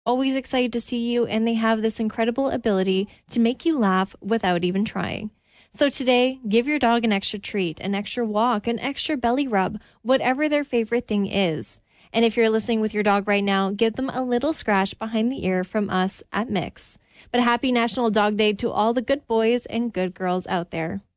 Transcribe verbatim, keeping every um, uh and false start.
always excited to see you, and they have this incredible ability to make you laugh without even trying. So today, give your dog an extra treat, an extra walk, an extra belly rub, whatever their favorite thing is. And if you're listening with your dog right now, give them a little scratch behind the ear from us at Mix. But happy National Dog Day to all the good boys and good girls out there.